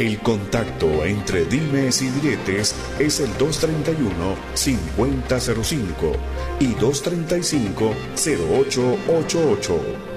El contacto entre dimes y diretes es el 231-5005 y 235-0888.